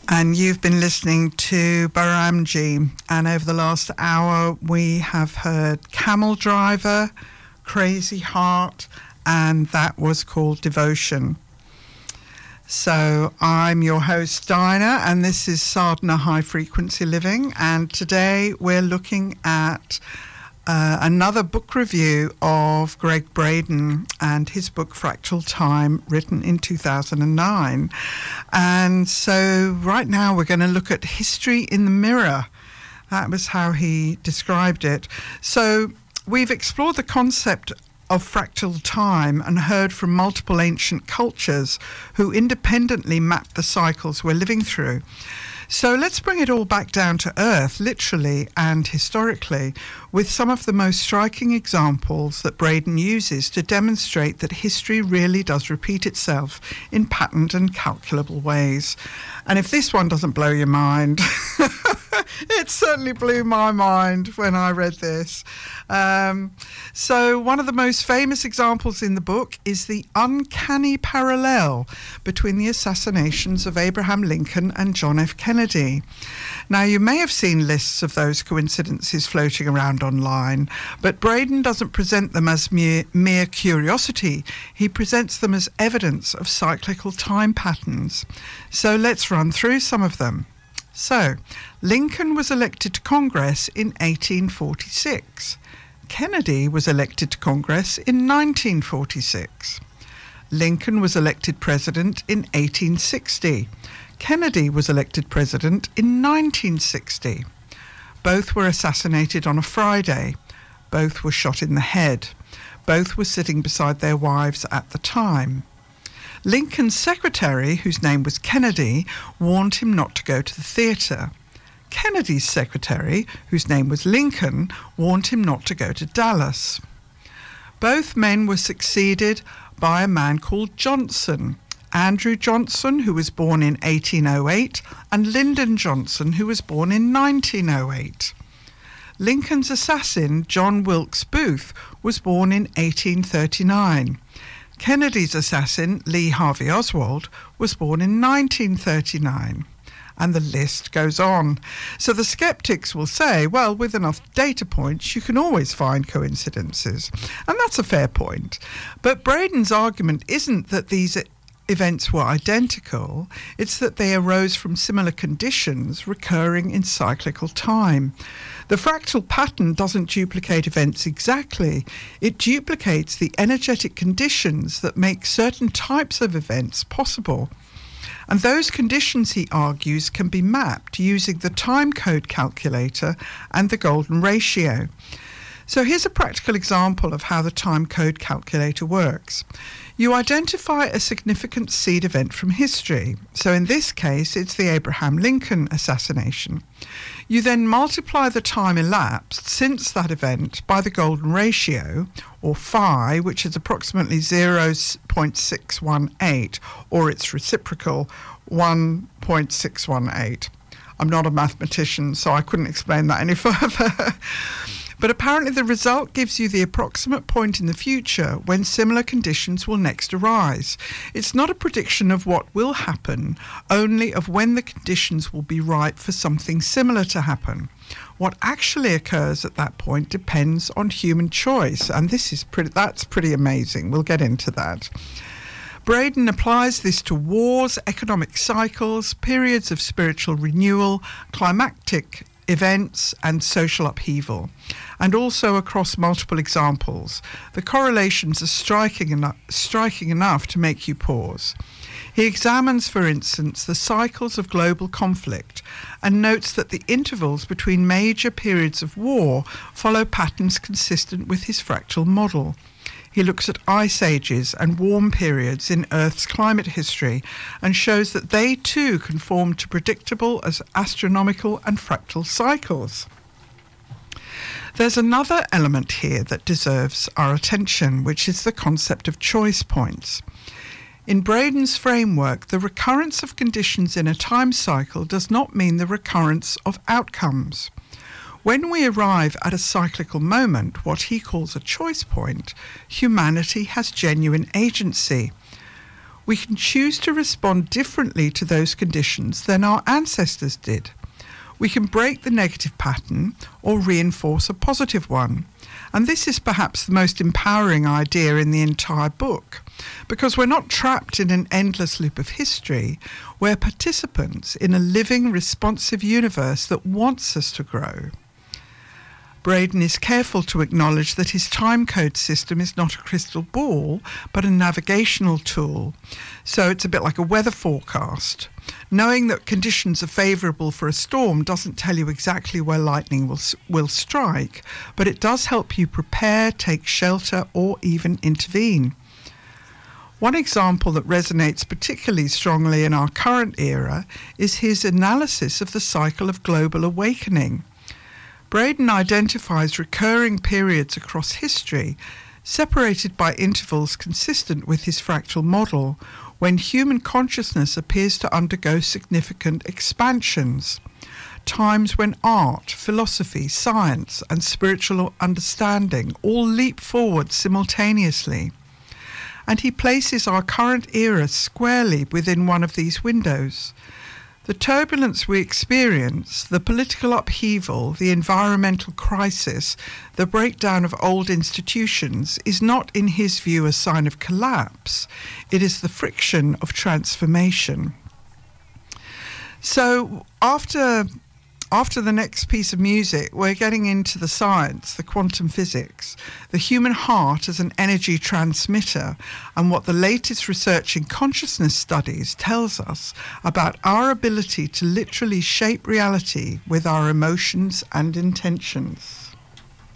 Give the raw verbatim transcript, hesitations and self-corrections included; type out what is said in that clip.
And you've been listening to Baramji, and over the last hour we have heard Camel Driver, Crazy Heart, and that was called Devotion. So I'm your host Dinah, and this is Sadhana High Frequency Living, and today we're looking at Uh, another book review of Gregg Braden and his book Fractal Time, written in two thousand nine. And so right now we're going to look at history in the mirror. That was how he described it. So we've explored the concept of fractal time and heard from multiple ancient cultures who independently mapped the cycles we're living through. So let's bring it all back down to earth, literally and historically, with some of the most striking examples that Braden uses to demonstrate that history really does repeat itself in patterned and calculable ways. And if this one doesn't blow your mind, it certainly blew my mind when I read this. Um, so one of the most famous examples in the book is the uncanny parallel between the assassinations of Abraham Lincoln and John F. Kennedy. Now, you may have seen lists of those coincidences floating around online, but Braden doesn't present them as mere, mere curiosity. He presents them as evidence of cyclical time patterns. So let's run through some of them. So, Lincoln was elected to Congress in eighteen forty-six. Kennedy was elected to Congress in nineteen forty-six. Lincoln was elected president in eighteen sixty. Kennedy was elected president in nineteen sixty. Both were assassinated on a Friday. Both were shot in the head. Both were sitting beside their wives at the time. Lincoln's secretary, whose name was Kennedy, warned him not to go to the theatre. Kennedy's secretary, whose name was Lincoln, warned him not to go to Dallas. Both men were succeeded by a man called Johnson, Andrew Johnson, who was born in eighteen oh eight, and Lyndon Johnson, who was born in nineteen oh eight. Lincoln's assassin, John Wilkes Booth, was born in eighteen thirty-nine. Kennedy's assassin, Lee Harvey Oswald, was born in nineteen thirty-nine. And the list goes on. So the skeptics will say, well, with enough data points, you can always find coincidences. And that's a fair point. But Braden's argument isn't that these events were identical, it's that they arose from similar conditions recurring in cyclical time. The fractal pattern doesn't duplicate events exactly. It duplicates the energetic conditions that make certain types of events possible. And those conditions, he argues, can be mapped using the time code calculator and the golden ratio. So here's a practical example of how the time code calculator works. You identify a significant seed event from history. So in this case, it's the Abraham Lincoln assassination. You then multiply the time elapsed since that event by the golden ratio, or phi, which is approximately zero point six one eight, or its reciprocal, one point six one eight. I'm not a mathematician, so I couldn't explain that any further. But apparently the result gives you the approximate point in the future when similar conditions will next arise. It's not a prediction of what will happen, only of when the conditions will be right for something similar to happen. What actually occurs at that point depends on human choice, and this is pretty, that's pretty amazing. We'll get into that. Braden applies this to wars, economic cycles, periods of spiritual renewal, climactic events and social upheaval, and also across multiple examples. The correlations are striking enough, striking enough to make you pause. He examines, for instance, the cycles of global conflict and notes that the intervals between major periods of war follow patterns consistent with his fractal model. He looks at ice ages and warm periods in Earth's climate history and shows that they too conform to predictable as astronomical and fractal cycles. There's another element here that deserves our attention, which is the concept of choice points. In Braden's framework, the recurrence of conditions in a time cycle does not mean the recurrence of outcomes. When we arrive at a cyclical moment, what he calls a choice point, humanity has genuine agency. we can choose to respond differently to those conditions than our ancestors did. We can break the negative pattern or reinforce a positive one. And this is perhaps the most empowering idea in the entire book, because we're not trapped in an endless loop of history. We're participants in a living, responsive universe that wants us to grow. Braden is careful to acknowledge that his time code system is not a crystal ball, but a navigational tool. So it's a bit like a weather forecast. Knowing that conditions are favourable for a storm doesn't tell you exactly where lightning will, will strike, but it does help you prepare, take shelter, or even intervene. One example that resonates particularly strongly in our current era is his analysis of the cycle of global awakening. Braden identifies recurring periods across history, separated by intervals consistent with his fractal model, when human consciousness appears to undergo significant expansions. Times when art, philosophy, science, and spiritual understanding all leap forward simultaneously. And he places our current era squarely within one of these windows. The turbulence we experience, the political upheaval, the environmental crisis, the breakdown of old institutions, is not, in his view, a sign of collapse. It is the friction of transformation. So after, after the next piece of music, we're getting into the science, the quantum physics, the human heart as an energy transmitter, and what the latest research in consciousness studies tells us about our ability to literally shape reality with our emotions and intentions.